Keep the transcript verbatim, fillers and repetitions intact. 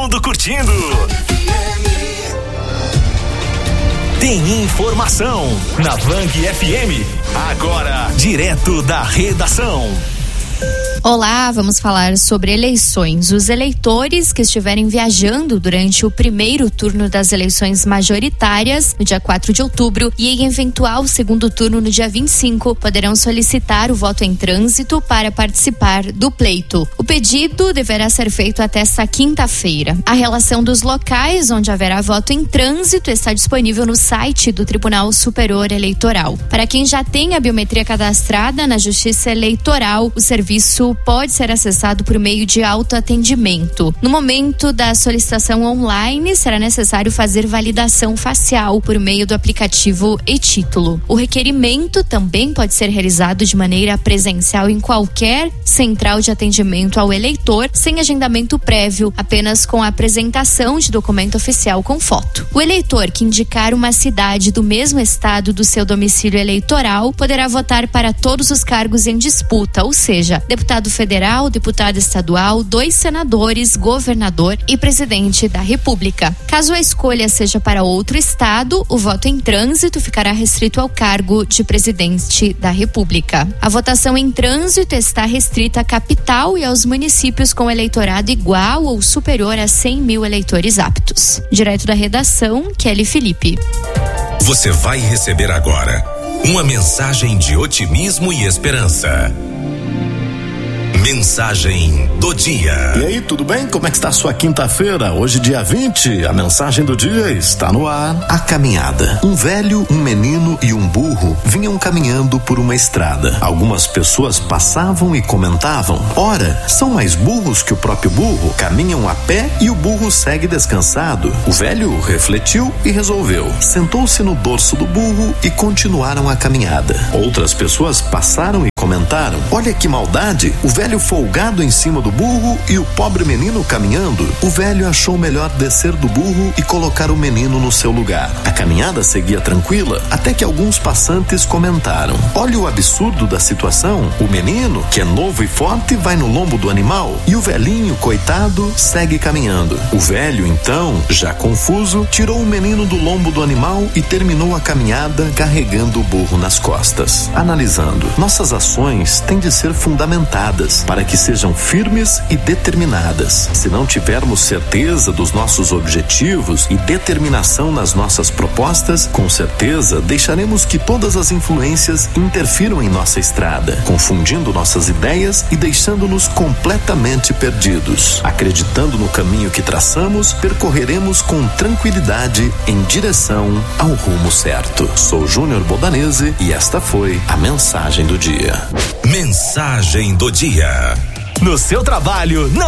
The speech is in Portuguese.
mundo curtindo. Tem informação na Vang F M. Agora, direto da redação. Olá, vamos falar sobre eleições. Os eleitores que estiverem viajando durante o primeiro turno das eleições majoritárias, no dia quatro de outubro, e em eventual segundo turno no dia vinte e cinco, poderão solicitar o voto em trânsito para participar do pleito. O pedido deverá ser feito até esta quinta-feira. A relação dos locais onde haverá voto em trânsito está disponível no site do Tribunal Superior Eleitoral. Para quem já tem a biometria cadastrada na Justiça Eleitoral, o serviço pode ser acessado por meio de autoatendimento. No momento da solicitação online, será necessário fazer validação facial por meio do aplicativo e-título. O requerimento também pode ser realizado de maneira presencial em qualquer central de atendimento ao eleitor, sem agendamento prévio, apenas com a apresentação de documento oficial com foto. O eleitor que indicar uma cidade do mesmo estado do seu domicílio eleitoral poderá votar para todos os cargos em disputa, ou seja, deputado federal, deputado estadual, dois senadores, governador e presidente da República. Caso a escolha seja para outro estado, o voto em trânsito ficará restrito ao cargo de presidente da República. A votação em trânsito está restrita à capital e aos municípios com eleitorado igual ou superior a cem mil eleitores aptos. Direto da redação, Kelly Felipe. Você vai receber agora uma mensagem de otimismo e esperança. Mensagem do dia. E aí, tudo bem? Como é que está a sua quinta-feira? Hoje, dia vinte, a mensagem do dia está no ar. A caminhada. Um velho, um menino e um burro vinham caminhando por uma estrada. Algumas pessoas passavam e comentavam: ora, são mais burros que o próprio burro. Caminham a pé e o burro segue descansado. O velho refletiu e resolveu. Sentou-se no dorso do burro e continuaram a caminhada. Outras pessoas passaram e comentaram: olha que maldade, o velho folgado em cima do burro e o pobre menino caminhando. O velho achou melhor descer do burro e colocar o menino no seu lugar. A caminhada seguia tranquila, até que alguns passantes comentaram: olha o absurdo da situação, o menino, que é novo e forte, vai no lombo do animal e o velhinho, coitado, segue caminhando. O velho, então, já confuso, tirou o menino do lombo do animal e terminou a caminhada carregando o burro nas costas. Analisando, nossas ações têm de ser fundamentadas para que sejam firmes e determinadas. Se não tivermos certeza dos nossos objetivos e determinação nas nossas propostas, com certeza deixaremos que todas as influências interfiram em nossa estrada, confundindo nossas ideias e deixando-nos completamente perdidos. Acreditando no caminho que traçamos, percorreremos com tranquilidade em direção ao rumo certo. Sou Júnior Bodanese e esta foi a mensagem do dia. Mensagem do dia. No seu trabalho, não